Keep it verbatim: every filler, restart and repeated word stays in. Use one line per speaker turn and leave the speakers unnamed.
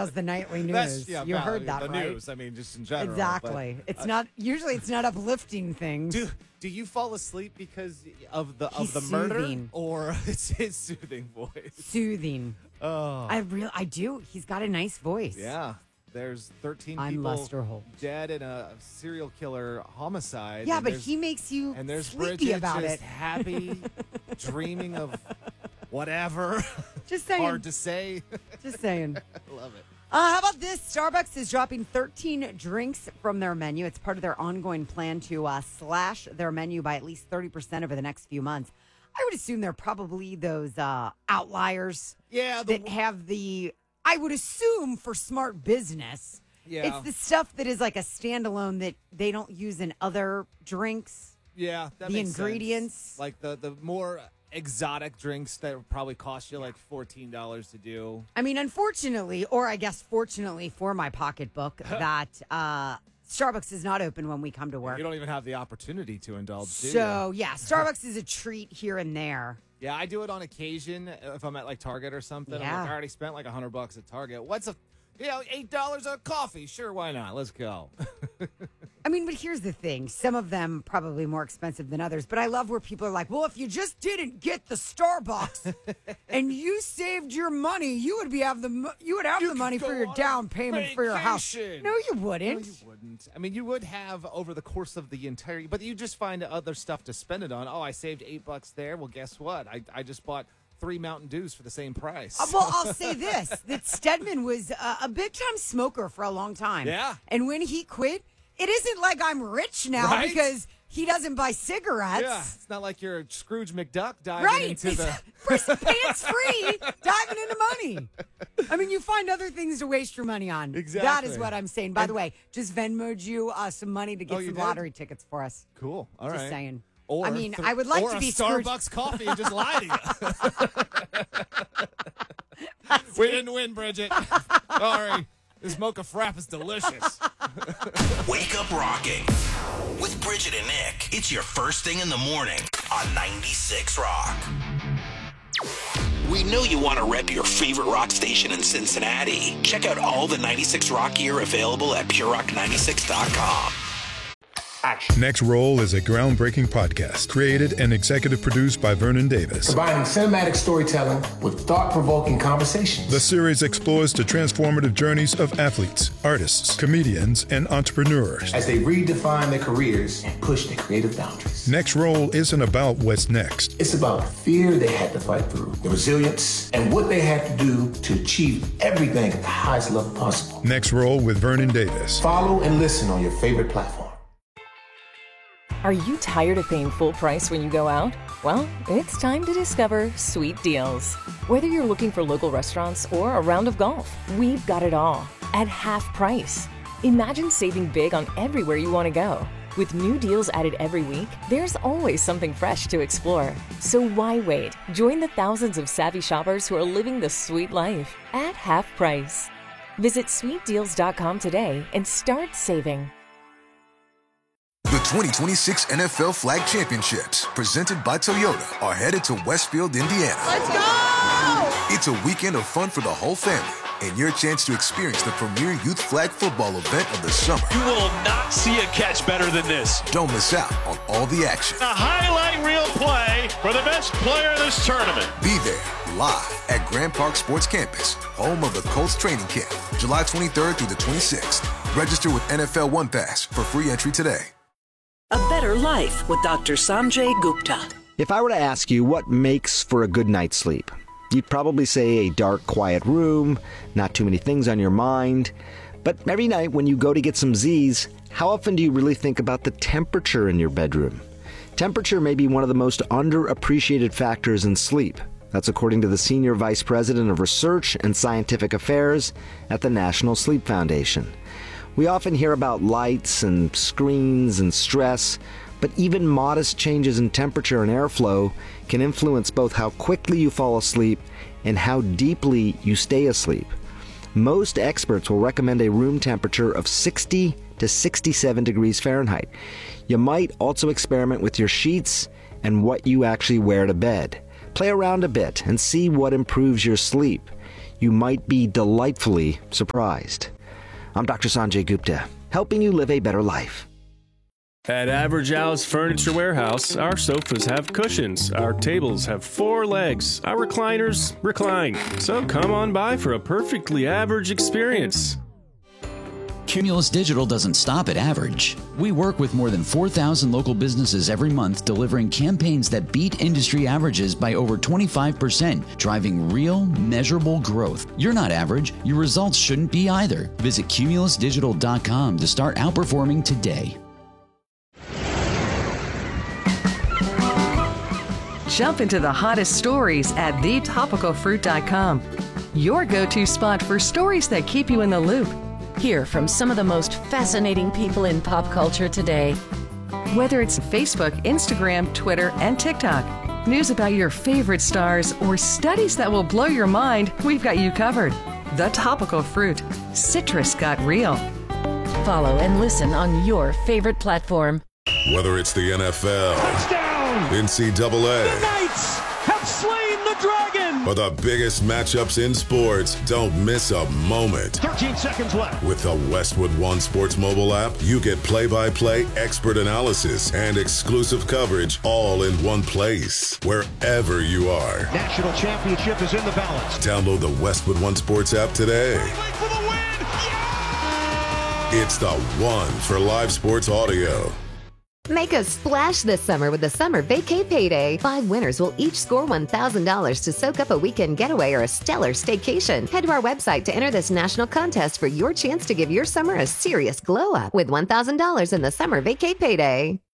does the nightly news.
That's, yeah,
you
no,
heard that,
the
right?
news. I mean, just in general.
Exactly.
But,
it's
uh,
not usually. It's not uplifting things.
Do Do you fall asleep because of the
He's
of the murder,
soothing.
or it's his soothing voice?
Soothing.
Oh,
I real. I do. He's got a nice voice.
yeah. There's thirteen
I'm
people
Lester Holt.
dead in a serial killer homicide.
Yeah,
and
but
there's-
he makes you
and there's
sleepy
Bridget
about
just
it.
happy, dreaming of whatever.
Just saying.
Hard to say.
Just saying.
I love it.
Uh, how about this? Starbucks is dropping thirteen drinks from their menu. It's part of their ongoing plan to uh, slash their menu by at least thirty percent over the next few months. I would assume they're probably those uh, outliers
Yeah, the,
that have the, I would assume for smart business,
yeah,
it's the stuff that is like a standalone that they don't use in other drinks.
yeah. That
the
makes sense.
ingredients.
Like the the more exotic drinks that would probably cost you like fourteen dollars to do.
I mean, unfortunately, or I guess fortunately for my pocketbook, that uh, Starbucks is not open when we come to work.
You don't even have the opportunity to indulge, do you?
So, yeah, Starbucks is a treat here and there.
Yeah, I do it on occasion if I'm at like Target or something. I'm
Yeah.
like, I already spent like a hundred bucks at Target. What's a, you know, eight dollars a coffee? Sure, why not? Let's go.
I mean, but here's the thing. Some of them probably more expensive than others, but I love where people are like, well, if you just didn't get the Starbucks and you saved your money, you would be have the mo- you would have
You
the
could
money
go
for your
on a
down payment for your house.
vacation.
No, you wouldn't.
No, you wouldn't. I mean, you would have over the course of the entire, but you just find other stuff to spend it on. Oh, I saved eight bucks there. Well, guess what? I, I just bought three Mountain Dews for the same price.
Uh, well, I'll say this, that Stedman was uh, a big-time smoker for a long time.
Yeah.
And when he quit, it isn't like I'm rich now
Right?
because he doesn't buy cigarettes.
Yeah, it's not like you're Scrooge McDuck diving
Right.
into the.
Pants free, diving into money. I mean, you find other things to waste your money on. That
Exactly.
is what I'm saying. By the way, just Venmoed you uh, some money to get
Oh, you
some
did?
lottery tickets for us.
Cool. All right.
Just saying.
Or
I mean,
th-
I would like
or
to
a
be Scrooge.
Starbucks coffee and just lie to you. We didn't win, Bridget. Sorry. This mocha frap is delicious.
Wake up rocking with Bridget and Nick. It's your first thing in the morning on ninety-six Rock. We know you want to rep your favorite rock station in Cincinnati. Check out all the ninety-six Rock gear available at pure rock ninety-six dot com.
Action.
Next Roll is a groundbreaking podcast created and executive produced by Vernon Davis.
Combining cinematic storytelling with thought-provoking conversations.
The series explores the transformative journeys of athletes, artists, comedians, and entrepreneurs.
As they redefine their careers and push their creative boundaries.
Next Roll isn't about what's next.
It's about the fear they had to fight through, the resilience, and what they had to do to achieve everything at the highest level possible.
Next Roll with Vernon Davis.
Follow and listen on your favorite platform.
Are you tired of paying full price when you go out? Well, it's time to discover Sweet Deals. Whether you're looking for local restaurants or a round of golf, we've got it all at half price. Imagine saving big on everywhere you want to go. With new deals added every week, there's always something fresh to explore. So why wait? Join the thousands of savvy shoppers who are living the sweet life at half price. Visit sweet deals dot com today and start saving.
The twenty twenty-six N F L Flag Championships, presented by Toyota, are headed to Westfield, Indiana.
Let's go!
It's a weekend of fun for the whole family and your chance to experience the premier youth flag football event of the summer.
You will not see a catch better than this.
Don't miss out on all the action.
A highlight reel play for the best player of this tournament.
Be there live at Grand Park Sports Campus, home of the Colts training camp, July twenty-third through the twenty-sixth. Register with N F L One Pass for free entry today.
A better life with Doctor Sanjay Gupta.
If I were to ask you what makes for a good night's sleep, you'd probably say a dark, quiet room, not too many things on your mind. But every night when you go to get some Z's, how often do you really think about the temperature in your bedroom? Temperature may be one of the most underappreciated factors in sleep. That's according to the Senior Vice President of Research and Scientific Affairs at the National Sleep Foundation. We often hear about lights and screens and stress, but even modest changes in temperature and airflow can influence both how quickly you fall asleep and how deeply you stay asleep. Most experts will recommend a room temperature of sixty to sixty-seven degrees Fahrenheit. You might also experiment with your sheets and what you actually wear to bed. Play around a bit and see what improves your sleep. you might be delightfully surprised. I'm Doctor Sanjay Gupta, helping you live a better life.
At Average Al's Furniture Warehouse, our sofas have cushions, our tables have four legs, our recliners recline. So come on by for a perfectly average experience.
Cumulus Digital doesn't stop at average. We work with more than four thousand local businesses every month, delivering campaigns that beat industry averages by over twenty-five percent, driving real, measurable growth. You're not average. Your results shouldn't be either. Visit cumulus digital dot com to start outperforming today.
Jump into the hottest stories at the topical fruit dot com. Your go-to spot for stories that keep you in the loop.
Hear from some of the most fascinating people in pop culture today.
Whether it's Facebook, Instagram, Twitter, and TikTok, news about your favorite stars, or studies that will blow your mind, we've got you covered. The Topical Fruit. Citrus got real.
Follow and listen on your favorite platform.
Whether it's the N F L,
touchdown,
N C double A,
the Knights have slain the dragon,
or the biggest matchups in sports, don't miss a moment.
thirteen seconds left.
With the Westwood One Sports mobile app, you get play-by-play expert analysis and exclusive coverage all in one place, wherever you are.
National championship is in the balance.
Download the Westwood One Sports app today.
For the win. Yeah!
It's the one for live sports audio.
Make a splash this summer with the Summer Vacay Payday. Five winners will each score one thousand dollars to soak up a weekend getaway or a stellar staycation. Head to our website to enter this national contest for your chance to give your summer a serious glow up with one thousand dollars in the Summer Vacay Payday.